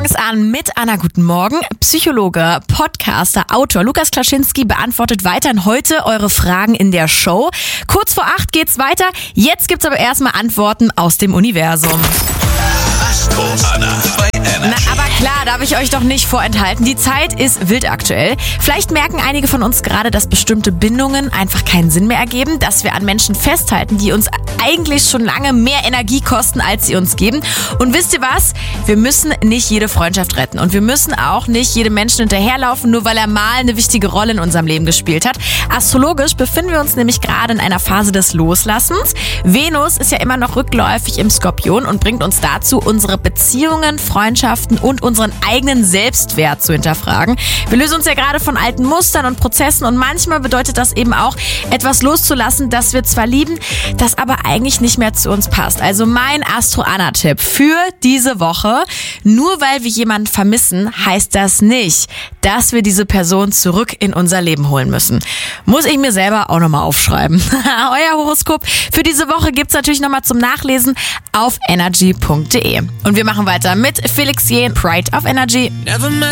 es an mit Anna. Guten Morgen. Psychologe, Podcaster, Autor Lukas Klaschinski beantwortet weiterhin heute eure Fragen in der Show. Kurz vor 8 geht's weiter. Jetzt gibt's aber erstmal Antworten aus dem Universum. Astro Anna bei Energy. Na, aber klar, darf ich euch doch nicht vorenthalten. Die Zeit ist wild aktuell. Vielleicht merken einige von uns gerade, dass bestimmte Bindungen einfach keinen Sinn mehr ergeben, dass wir an Menschen festhalten, die uns eigentlich schon lange mehr Energie kosten, als sie uns geben. Und wisst ihr was? Wir müssen nicht jede Freundschaft retten und wir müssen auch nicht jedem Menschen hinterherlaufen, nur weil er mal eine wichtige Rolle in unserem Leben gespielt hat. Astrologisch befinden wir uns nämlich gerade in einer Phase des Loslassens. Venus ist ja immer noch rückläufig im Skorpion und bringt uns dazu, unsere Beziehungen, Freundschaften und unseren eigenen Selbstwert zu hinterfragen. Wir lösen uns ja gerade von alten Mustern und Prozessen und manchmal bedeutet das eben auch, etwas loszulassen, das wir zwar lieben, das aber eigentlich nicht mehr zu uns passt. Also mein Astro-Anna-Tipp für diese Woche: Nur weil wir jemanden vermissen, heißt das nicht, dass wir diese Person zurück in unser Leben holen müssen. Muss ich mir selber auch nochmal aufschreiben. Euer Horoskop für diese Woche gibt's natürlich nochmal zum Nachlesen auf energy.de. Und wir machen weiter mit Felix Jähn, Pride of Energy.